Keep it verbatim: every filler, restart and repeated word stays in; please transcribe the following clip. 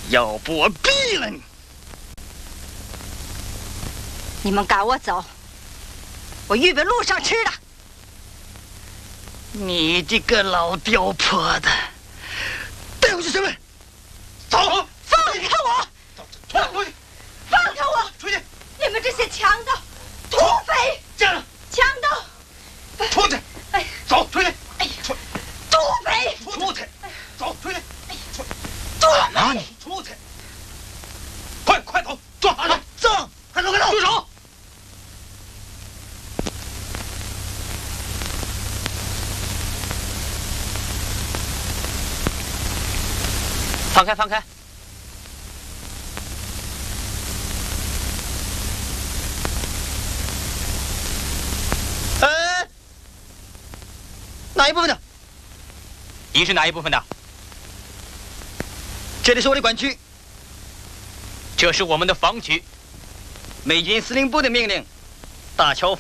要不我毙了你！ 你们赶我走，我预备路上吃的。 你这个老刁婆的，带回去审问。走， 放开我！ 放出去！ 放开我！ 出去！ 你们这些强盗、土匪！ 站着！ 强盗！ 出去！哎，走，出去！ 哎，土匪！ 出去！走，出去！出， 土匪！你出去！快快走！坐好了，走！快走快走！住手！ 放开，放开！ 呃，哪一部分的？ 你是哪一部分的？ 这里是我的管区， 这是我们的防区。 美军司令部的命令，大桥